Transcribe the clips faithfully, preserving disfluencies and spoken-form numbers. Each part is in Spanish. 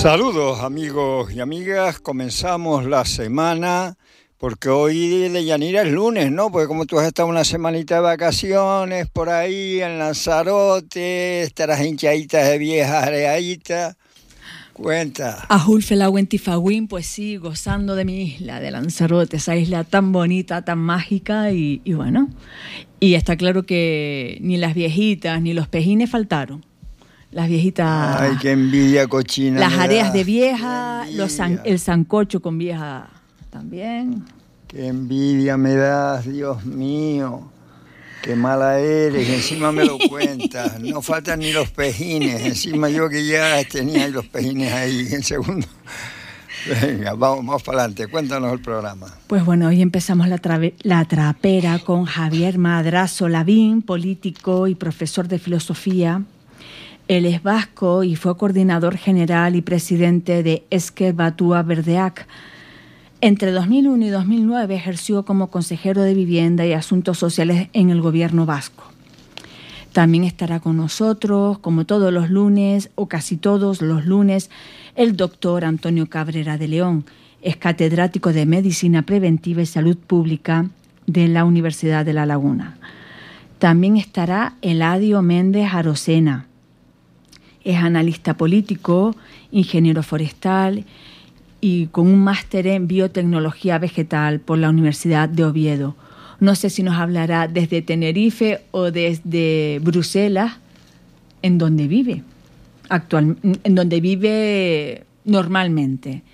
Saludos amigos y amigas, comenzamos la semana, porque hoy de Yanira es lunes, ¿no? Porque como tú has estado una semanita de vacaciones por ahí en Lanzarote, estarás hinchaditas de viejas areaditas, cuenta. A Julfela Wentifagüín, pues sí, gozando de mi isla, de Lanzarote, esa isla tan bonita, tan mágica y, y bueno, y está claro que ni las viejitas ni los pejines faltaron. Las viejitas... Ay, qué envidia cochina. Las areas de vieja, los san, el sancocho con vieja también. Qué envidia me das, Dios mío. Qué mala eres, encima me lo cuentas. No faltan ni los pejines, encima yo que ya tenía los pejines ahí en segundo. Venga, vamos, vamos para adelante, cuéntanos el programa. Pues bueno, hoy empezamos la, trave, la trapera con Javier Madrazo Lavín, político y profesor de filosofía. Él es vasco y fue coordinador general y presidente de Ezker Batua Berdeak. Entre dos mil uno y dos mil nueve ejerció como consejero de Vivienda y Asuntos Sociales en el gobierno vasco. También estará con nosotros, como todos los lunes, o casi todos los lunes, el doctor Antonio Cabrera de León. Es catedrático de Medicina Preventiva y Salud Pública de la Universidad de La Laguna. También estará Eladio Méndez Arocena. Es analista político, ingeniero forestal y con un máster en biotecnología vegetal por la Universidad de Oviedo. No sé si nos hablará desde Tenerife o desde Bruselas, en donde vive, actual, en donde vive normalmente.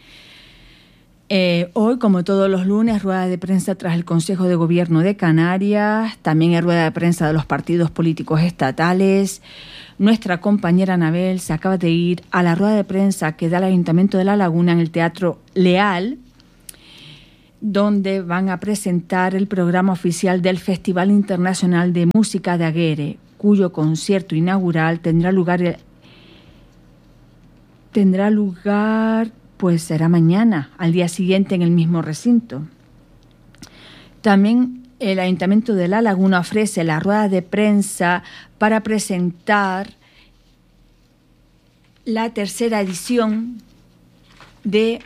Eh, hoy, como todos los lunes, rueda de prensa tras el Consejo de Gobierno de Canarias, también hay rueda de prensa de los partidos políticos estatales. Nuestra compañera Anabel se acaba de ir a la rueda de prensa que da el Ayuntamiento de La Laguna en el Teatro Leal, donde van a presentar el programa oficial del Festival Internacional de Música de Aguere, cuyo concierto inaugural tendrá lugar, tendrá lugar, pues será mañana, al día siguiente en el mismo recinto. También el Ayuntamiento de La Laguna ofrece la rueda de prensa para presentar la tercera edición de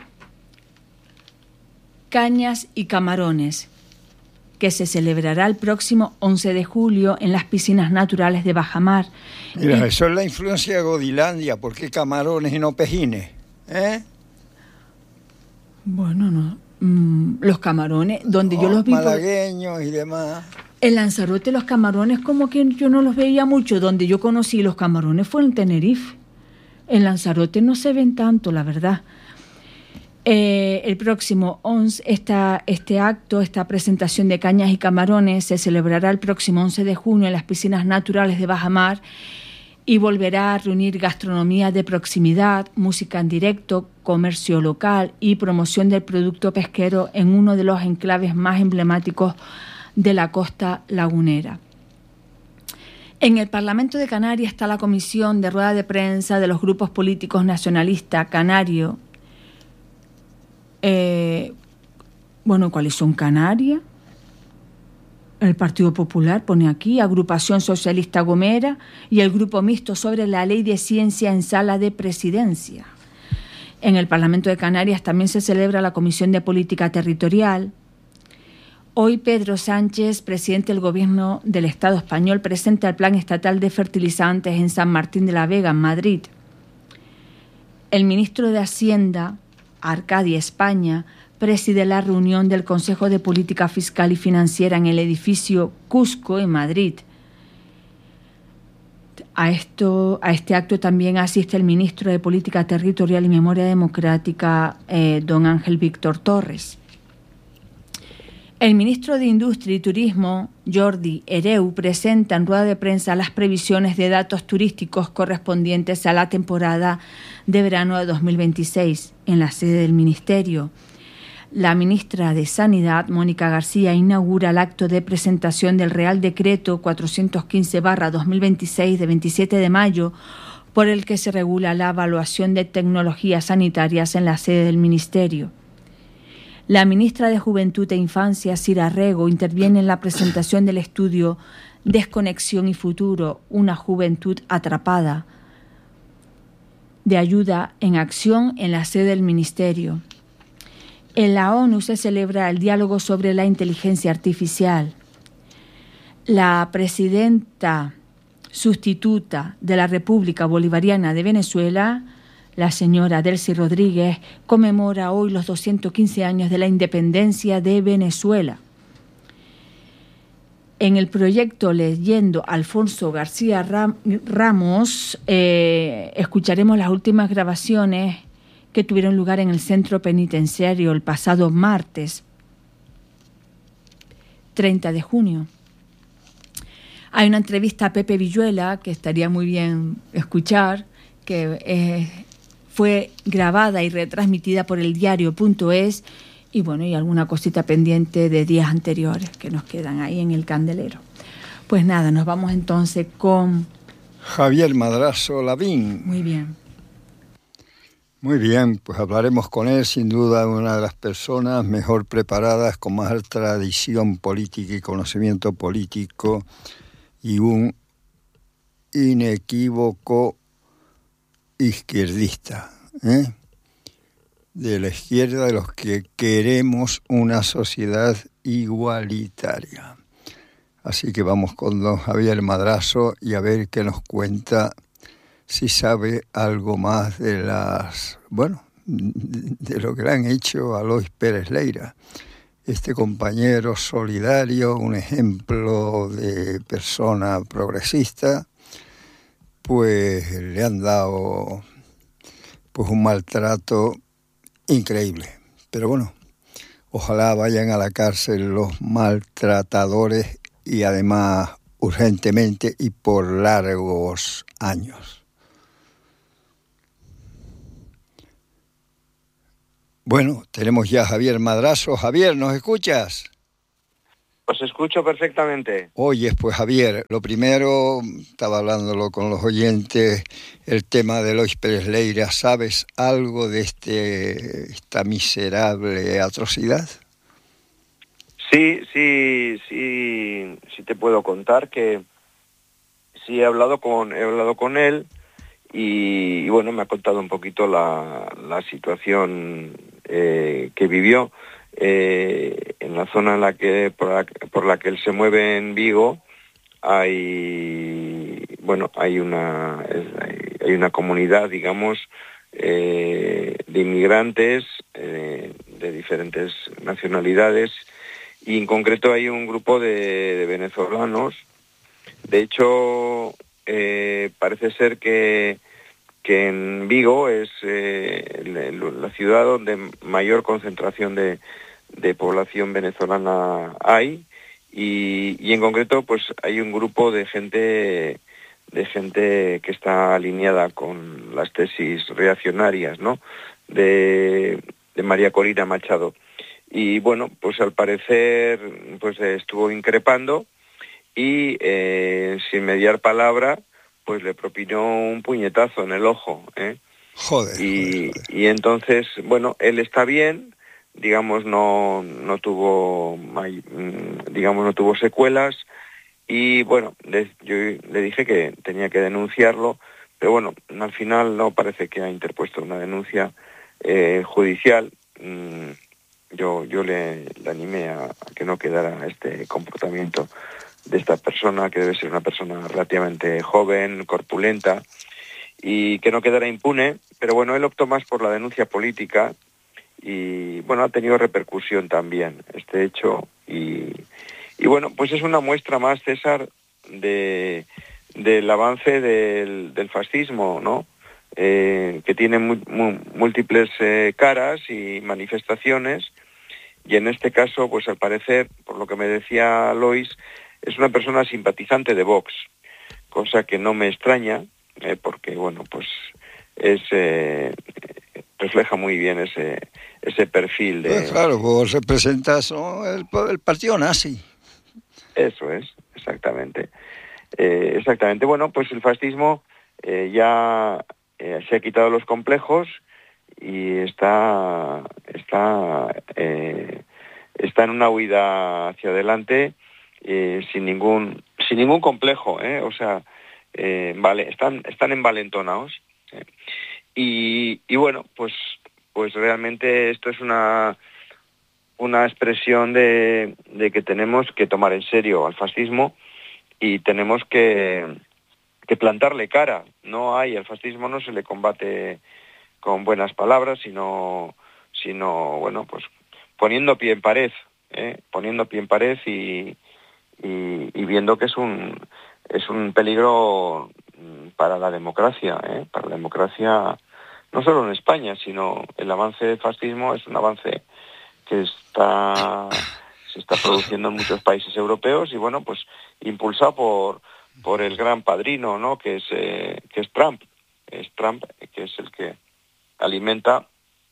Cañas y Camarones, que se celebrará el próximo once de julio en las piscinas naturales de Bajamar. Mira, y... eso es la influencia de Godilandia. ¿Por qué camarones y no pejines? ¿Eh? Bueno, no. Mm, los camarones, donde oh, yo los vi... malagueños y demás. En Lanzarote los camarones como que yo no los veía mucho. Donde yo conocí los camarones fue en Tenerife. En Lanzarote no se ven tanto, la verdad. Eh, el próximo once, esta, este acto, esta presentación de Cañas y Camarones se celebrará el próximo once de junio en las piscinas naturales de Bajamar y volverá a reunir gastronomía de proximidad, música en directo, comercio local y promoción del producto pesquero en uno de los enclaves más emblemáticos de la costa lagunera. En el Parlamento de Canarias está la comisión de rueda de prensa de los grupos políticos nacionalista canario. Eh, bueno, ¿cuáles son? Canarias, el Partido Popular pone aquí, Agrupación Socialista Gomera y el Grupo Mixto sobre la Ley de Ciencia en Sala de Presidencia. En el Parlamento de Canarias también se celebra la Comisión de Política Territorial. Hoy Pedro Sánchez, presidente del Gobierno del Estado español, presenta el Plan Estatal de Fertilizantes en San Martín de la Vega, en Madrid. El ministro de Hacienda, Arcadia España, preside la reunión del Consejo de Política Fiscal y Financiera en el edificio Cusco, en Madrid. A, esto, a este acto también asiste el ministro de Política Territorial y Memoria Democrática, eh, don Ángel Víctor Torres. El ministro de Industria y Turismo, Jordi Hereu, presenta en rueda de prensa las previsiones de datos turísticos correspondientes a la temporada de verano de dos mil veintiséis en la sede del Ministerio. La ministra de Sanidad, Mónica García, inaugura el acto de presentación del Real Decreto cuatrocientos quince barra dos mil veintiséis de veintisiete de mayo, por el que se regula la evaluación de tecnologías sanitarias en la sede del Ministerio. La ministra de Juventud e Infancia, Sira Rego, interviene en la presentación del estudio Desconexión y Futuro, una juventud atrapada, de ayuda en acción en la sede del ministerio. En la ONU se celebra el diálogo sobre la inteligencia artificial. La presidenta sustituta de la República Bolivariana de Venezuela, la señora Delcy Rodríguez, conmemora hoy los doscientos quince años de la independencia de Venezuela. En el proyecto Leyendo Alfonso García Ram- Ramos, eh, escucharemos las últimas grabaciones que tuvieron lugar en el centro penitenciario el pasado martes, treinta de junio. Hay una entrevista a Pepe Villuela que estaría muy bien escuchar, que eh, fue grabada y retransmitida por el diario punto es, y bueno, y alguna cosita pendiente de días anteriores que nos quedan ahí en el candelero. Pues nada, nos vamos entonces con Javier Madrazo Lavín. Muy bien. Muy bien, pues hablaremos con él, sin duda una de las personas mejor preparadas, con más tradición política y conocimiento político, y un inequívoco izquierdista, ¿eh? de la izquierda, de los que queremos una sociedad igualitaria. Así que vamos con don Javier Madrazo y a ver qué nos cuenta, si sabe algo más de las, bueno, de lo que le han hecho a Lois Pérez Leira. Este compañero solidario, un ejemplo de persona progresista, pues le han dado pues un maltrato increíble. Pero bueno, ojalá vayan a la cárcel los maltratadores y además urgentemente y por largos años. Bueno, tenemos ya a Javier Madrazo. Javier, ¿nos escuchas? Os escucho perfectamente. Oyes, pues Javier, lo primero, estaba hablándolo con los oyentes, el tema de Lois Pérez Leira. ¿Sabes algo de este esta miserable atrocidad? Sí, sí, sí, sí te puedo contar que sí he hablado con, he hablado con él y, y bueno, me ha contado un poquito la, la situación eh, que vivió. Eh, en la zona en la que por, la por la que él se mueve en Vigo hay bueno hay una hay, hay una comunidad, digamos, eh, de inmigrantes eh, de diferentes nacionalidades, y en concreto hay un grupo de, de venezolanos. De hecho, eh, parece ser que que en Vigo es eh, la ciudad donde mayor concentración de, de población venezolana hay, y, y en concreto pues hay un grupo de gente de gente que está alineada con las tesis reaccionarias, ¿no?, de, de María Corina Machado. Y bueno, pues al parecer pues estuvo increpando y eh, sin mediar palabra pues le propinó un puñetazo en el ojo, ¿eh? Joder, y, joder, joder. y entonces, bueno, él está bien, digamos, no, no tuvo, digamos, no tuvo secuelas, y bueno, le, yo le dije que tenía que denunciarlo, pero bueno, al final no parece que ha interpuesto una denuncia eh, judicial. Mm, yo, yo le, le animé a, a que no quedara este comportamiento de esta persona, que debe ser una persona relativamente joven, corpulenta, y que no quedara impune. Pero bueno, él optó más por la denuncia política y bueno, ha tenido repercusión también este hecho, y, y bueno, pues es una muestra más, César, de del avance del, del fascismo, ¿no?, eh, que tiene mu, mu, múltiples eh, caras y manifestaciones, y en este caso, pues al parecer, por lo que me decía Lois, es una persona simpatizante de Vox, cosa que no me extraña, eh, porque, bueno, pues es eh, refleja muy bien ese ese perfil de... Pues claro, vos representas ¿no? el, el partido nazi. Eso es, exactamente. Eh, exactamente. Bueno, pues el fascismo eh, ya eh, se ha quitado los complejos y está, está, eh, está en una huida hacia adelante, Eh, sin ningún sin ningún complejo, ¿eh? O sea, eh, vale, están están envalentonados, ¿eh? Y, y bueno, pues, pues realmente esto es una, una expresión de, de que tenemos que tomar en serio al fascismo y tenemos que, que plantarle cara. No hay, al fascismo no se le combate con buenas palabras, sino, sino bueno, pues poniendo pie en pared, ¿eh? poniendo pie en pared y, y, y viendo que es un, es un peligro para la democracia, ¿eh? para la democracia no solo en España, sino el avance del fascismo es un avance que está se está produciendo en muchos países europeos y bueno, pues impulsado por por el gran padrino, ¿no? que es eh, que es Trump, es Trump que es el que alimenta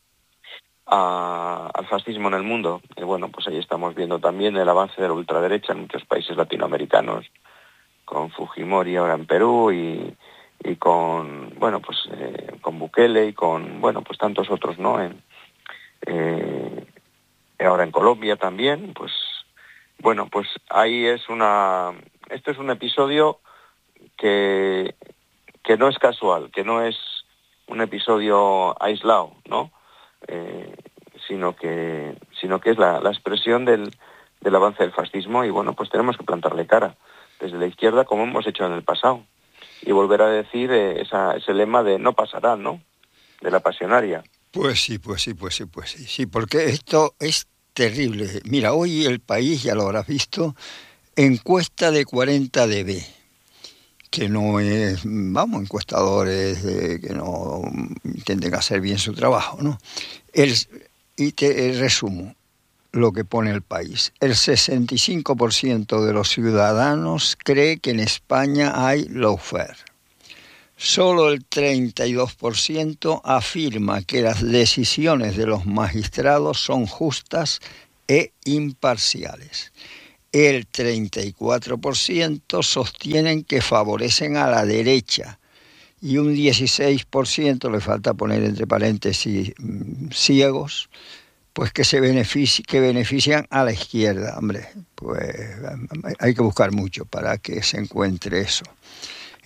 a, al fascismo en el mundo. Y bueno, pues ahí estamos viendo también el avance de la ultraderecha en muchos países latinoamericanos, con Fujimori ahora en Perú y, y con, bueno, pues eh, con Bukele y con, bueno, pues tantos otros, ¿no? En, eh, ahora en Colombia también, pues, bueno, pues ahí es una, este es un episodio que, que no es casual, que no es un episodio aislado, ¿no? Eh, sino que, sino que es la, la expresión del, del avance del fascismo y bueno, pues tenemos que plantarle cara desde la izquierda como hemos hecho en el pasado y volver a decir eh, esa, ese lema de no pasará, ¿no? De la pasionaria. Pues sí, pues sí, pues sí, pues sí, sí, porque esto es terrible. Mira, hoy El País, ya lo habrás visto, encuesta de cuarenta D B, que no es, vamos, encuestadores eh, que no intenten hacer bien su trabajo, ¿no? El, y te el resumo lo que pone El País. El sesenta y cinco por ciento de los ciudadanos cree que en España hay lawfare. Solo el treinta y dos por ciento afirma que las decisiones de los magistrados son justas e imparciales. El treinta y cuatro por ciento sostienen que favorecen a la derecha y un dieciséis por ciento, le falta poner entre paréntesis ciegos, pues que se benefici- que benefician a la izquierda. Hombre, pues hay que buscar mucho para que se encuentre eso.